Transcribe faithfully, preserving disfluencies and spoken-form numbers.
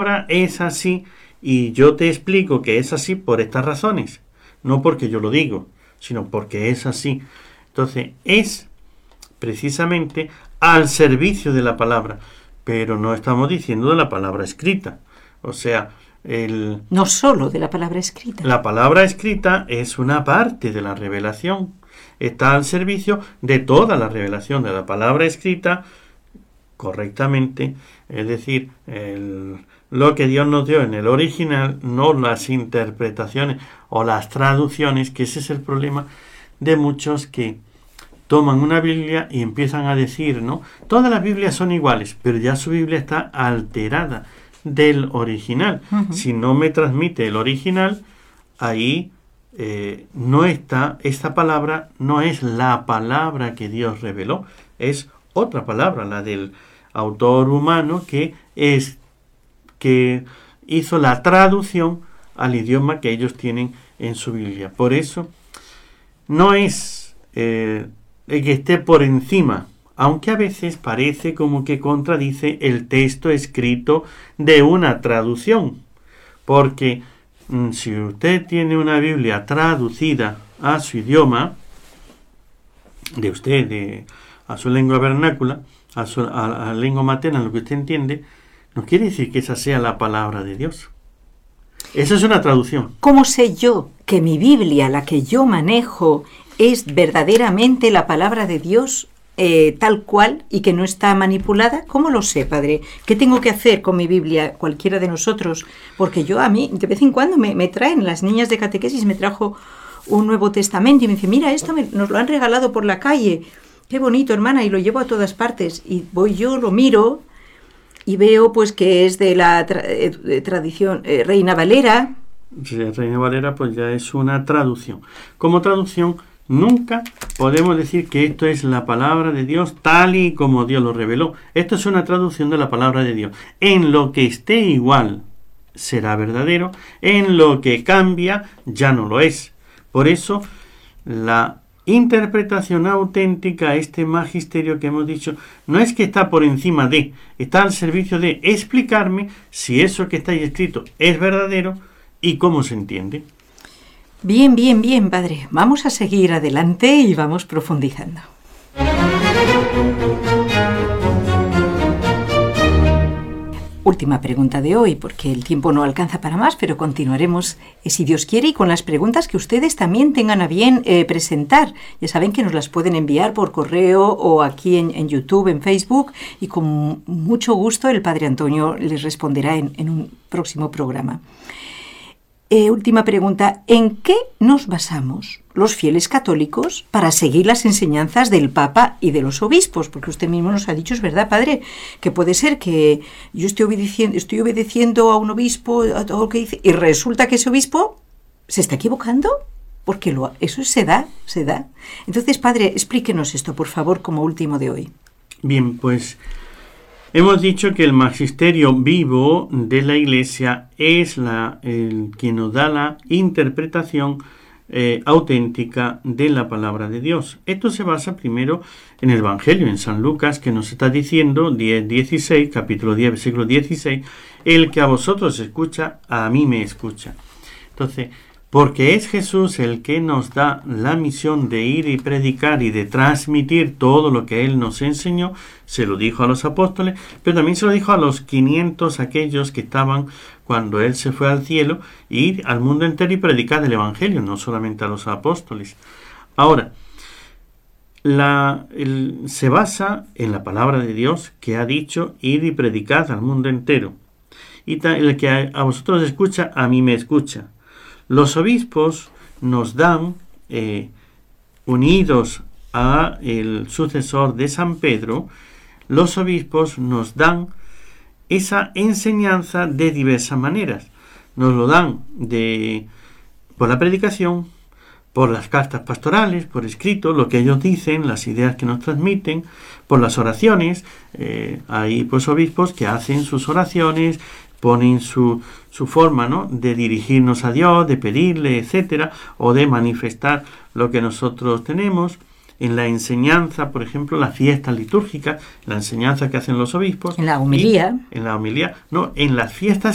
palabra es así y yo te explico que es así por estas razones. No porque yo lo digo, sino porque es así. Entonces, es precisamente al servicio de la palabra, pero no estamos diciendo de la palabra escrita. O sea, el, no solo de la palabra escrita. La palabra escrita es una parte de la revelación. Está al servicio de toda la revelación de la palabra escrita correctamente. Es decir, el, lo que Dios nos dio en el original, no las interpretaciones o las traducciones, que ese es el problema de muchos que toman una Biblia y empiezan a decir, ¿no? Todas las Biblias son iguales, pero ya su Biblia está alterada del original. Uh-huh. Si no me transmite el original, ahí eh, no está, esta palabra no es la palabra que Dios reveló, es otra palabra, la del autor humano que es que hizo la traducción al idioma que ellos tienen en su Biblia. Por eso no es eh, que esté por encima, aunque a veces parece como que contradice el texto escrito de una traducción, porque mm, si usted tiene una Biblia traducida a su idioma, de usted, de, a su lengua vernácula, a, su, a, a la lengua materna, lo que usted entiende, no quiere decir que esa sea la palabra de Dios. Esa es una traducción. ¿Cómo sé yo que mi Biblia, la que yo manejo, es verdaderamente la palabra de Dios eh, tal cual y que no está manipulada? ¿Cómo lo sé, padre? ¿Qué tengo que hacer con mi Biblia, cualquiera de nosotros? Porque yo a mí, de vez en cuando me, me traen, las niñas de catequesis me trajo un Nuevo Testamento y me dice, mira, esto me, nos lo han regalado por la calle. Qué bonito, hermana, y lo llevo a todas partes. Y voy yo, lo miro y veo pues que es de la tra- eh, tradición eh, Reina Valera. Sí, Reina Valera pues ya es una traducción. Como traducción nunca podemos decir que esto es la palabra de Dios tal y como Dios lo reveló. Esto es una traducción de la palabra de Dios. En lo que esté igual será verdadero, en lo que cambia ya no lo es. Por eso la interpretación auténtica, este magisterio que hemos dicho, no es que está por encima de, está al servicio de explicarme si eso que está ahí escrito es verdadero y cómo se entiende. Bien, bien, bien, padre. Vamos a seguir adelante y vamos profundizando. Última pregunta de hoy, porque el tiempo no alcanza para más, pero continuaremos, eh, si Dios quiere, y con las preguntas que ustedes también tengan a bien eh, presentar. Ya saben que nos las pueden enviar por correo o aquí en, en YouTube, en Facebook, y con mucho gusto el Padre Antonio les responderá en, en un próximo programa. Eh, última pregunta, ¿en qué nos basamos los fieles católicos para seguir las enseñanzas del Papa y de los obispos? Porque usted mismo nos ha dicho, es verdad, padre, que puede ser que yo estoy obedeciendo, estoy obedeciendo a un obispo, a todo lo que dice, y resulta que ese obispo se está equivocando, porque lo, eso se da, se da. Entonces, padre, explíquenos esto, por favor, como último de hoy. Bien, pues hemos dicho que el magisterio vivo de la Iglesia es la, el que nos da la interpretación eh, auténtica de la palabra de Dios. Esto se basa primero en el Evangelio, en San Lucas, que nos está diciendo, diez dieciséis, capítulo diez, versículo dieciséis, el que a vosotros escucha, a mí me escucha. Entonces, porque es Jesús el que nos da la misión de ir y predicar y de transmitir todo lo que Él nos enseñó. Se lo dijo a los apóstoles, pero también se lo dijo a los quinientos aquellos que estaban cuando Él se fue al cielo, ir al mundo entero y predicar el Evangelio, no solamente a los apóstoles. Ahora, la, el, se basa en la palabra de Dios que ha dicho, ir y predicad al mundo entero. Y ta, el que a, a vosotros escucha, a mí me escucha. Los obispos nos dan, eh, unidos a el sucesor de San Pedro, los obispos nos dan esa enseñanza de diversas maneras. Nos lo dan de, por la predicación, por las cartas pastorales, por escrito, lo que ellos dicen, las ideas que nos transmiten, por las oraciones. Eh, hay pues obispos que hacen sus oraciones, ponen su, su forma, ¿no?, de dirigirnos a Dios, de pedirle, etcétera, o de manifestar lo que nosotros tenemos. En la enseñanza, por ejemplo, las fiestas litúrgicas, la enseñanza que hacen los obispos. En la homilía. En la homilía, no, en las fiestas